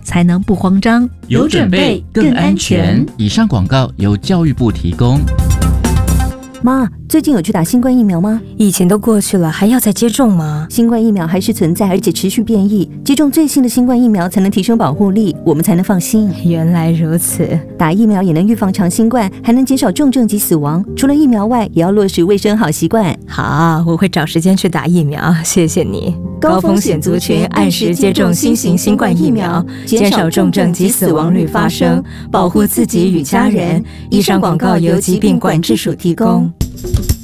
才能不慌张。 有准备更安全。以上广告由教育部提供。 妈，最近有去打新冠疫苗吗？ 疫情都过去了，还要再接种吗？ 新冠疫苗还是存在，而且持续变异。接种最新的新冠疫苗才能提升保护力，我们才能放心。 原来如此， 打疫苗也能预防长新冠，还能减少重症及死亡。除了疫苗外，也要落实卫生好习惯。 好，我会找时间去打疫苗，谢谢你。高风险族群按时接种新型新冠疫苗，减少重症及死亡率发生，保护自己与家人。以上广告由疾病管制署提供。